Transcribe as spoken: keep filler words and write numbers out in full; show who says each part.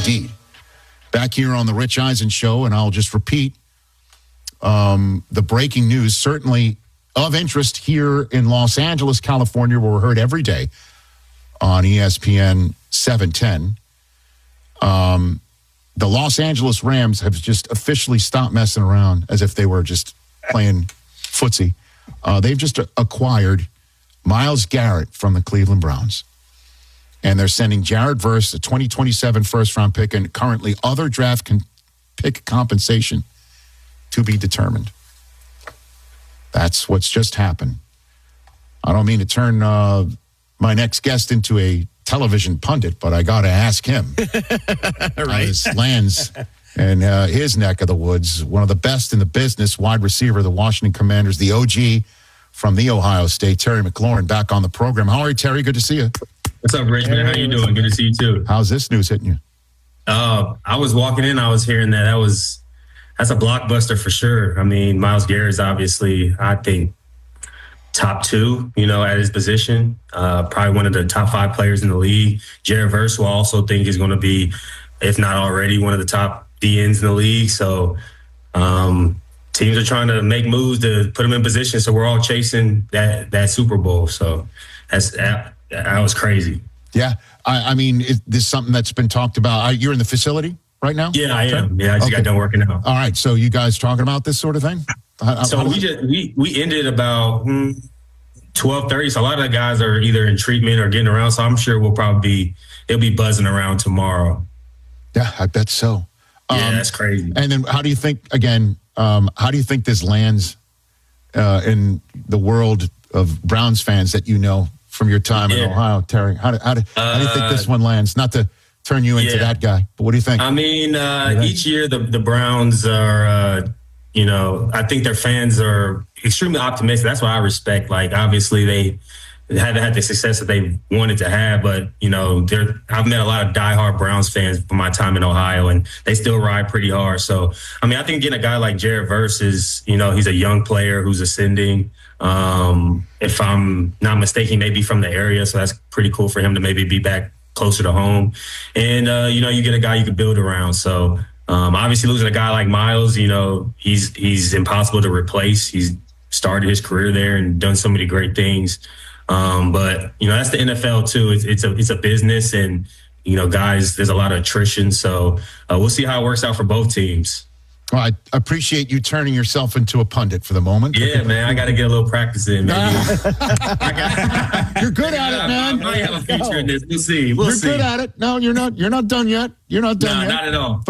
Speaker 1: indeed. Back here on the Rich Eisen Show, and I'll just repeat um, the breaking news, certainly of interest here in Los Angeles, California, where we're heard every day on E S P N seven ten. Um, the Los Angeles Rams have just officially stopped messing around as if they were just playing footsie. Uh, they've just acquired Myles Garrett from the Cleveland Browns. And they're sending Jared Verse, a twenty twenty-seven first-round pick, and currently other draft con- pick compensation to be determined. That's what's just happened. I don't mean to turn uh, my next guest into a television pundit, but I got to ask him.
Speaker 2: Right.
Speaker 1: His lands in uh, his neck of the woods, one of the best in the business, wide receiver of the Washington Commanders, the O G from the Ohio State, Terry McLaurin, back on the program. How are you, Terry? Good to see you.
Speaker 3: What's up, Rich, man? How you doing? Good to see you, too.
Speaker 1: How's this news hitting you?
Speaker 3: Uh, I was walking in. I was hearing that. That was that's a blockbuster for sure. I mean, Myles Garrett is obviously, I think, top two, you know, at his position. Uh, probably one of the top five players in the league. Jared Verse, who I also think is going to be, if not already, one of the top D Ns in the league. So um, teams are trying to make moves to put him in position. So we're all chasing that that Super Bowl. So that's that. That was crazy.
Speaker 1: Yeah. I, I mean, is this something that's been talked about? Are, you're in the facility right now?
Speaker 3: Yeah, I am. Yeah, I just
Speaker 1: okay.
Speaker 3: got done working out.
Speaker 1: All right. So you guys talking about this sort of thing? How,
Speaker 3: so
Speaker 1: how
Speaker 3: we just we we ended about hmm, twelve thirty. So a lot of the guys are either in treatment or getting around. So I'm sure we'll probably be it'll be buzzing around tomorrow.
Speaker 1: Yeah, I bet so.
Speaker 3: Yeah,
Speaker 1: um,
Speaker 3: that's crazy.
Speaker 1: And then how do you think, again, um, how do you think this lands uh, in the world of Browns fans that you know from your time
Speaker 3: yeah.
Speaker 1: in Ohio, Terry? How do, how, do, how do you think this one lands? Not to turn you into
Speaker 3: yeah.
Speaker 1: that guy, but what do you think?
Speaker 3: I mean, uh, each year the, the Browns are, uh, you know, I think their fans are extremely optimistic. That's what I respect. Like, obviously, they haven't had the success that they wanted to have, but, you know, they're, I've met a lot of diehard Browns fans from my time in Ohio, and they still ride pretty hard. So, I mean, I think getting a guy like Jared Verse is, you know, he's a young player who's ascending. Um, if I'm not mistaken, maybe from the area. So that's pretty cool for him to maybe be back closer to home. And, uh, you know, you get a guy you can build around. So um, obviously losing a guy like Myles, you know, he's he's impossible to replace. He's started his career there and done so many great things. Um, but, you know, that's the N F L, too. It's, it's, a, it's a business and, you know, guys, there's a lot of attrition. So uh, we'll see how it works out for both teams.
Speaker 1: Well, I appreciate you turning yourself into a pundit for the moment.
Speaker 3: Yeah, man, I got to get a little practice in. Maybe.
Speaker 1: You're good at it, man.
Speaker 3: I might have a feature in this. We'll see. We'll
Speaker 1: you're
Speaker 3: see.
Speaker 1: good at it. No, you're not. You're not done yet. You're not done
Speaker 3: Nah,
Speaker 1: yet.
Speaker 3: not at all.